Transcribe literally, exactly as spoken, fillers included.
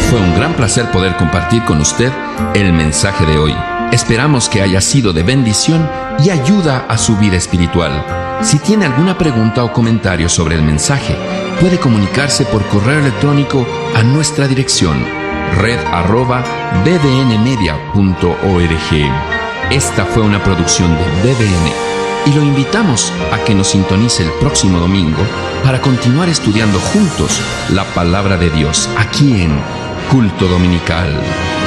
Fue un gran placer poder compartir con usted el mensaje de hoy. Esperamos que haya sido de bendición y ayuda a su vida espiritual. Si tiene alguna pregunta o comentario sobre el mensaje, puede comunicarse por correo electrónico a nuestra dirección red arroba b d n media punto org. Esta fue una producción de B D N y lo invitamos a que nos sintonice el próximo domingo para continuar estudiando juntos la palabra de Dios aquí en Culto Dominical.